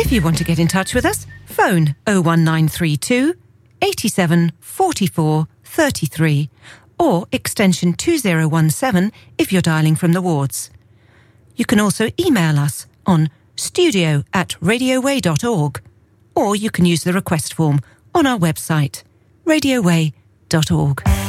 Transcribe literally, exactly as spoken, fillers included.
If you want to get in touch with us, phone oh one nine three two, eighty-seven, forty-four, thirty-three or extension two oh one seven if you're dialling from the wards. You can also email us on studio at radioway dot org, or you can use the request form on our website, radioway dot org.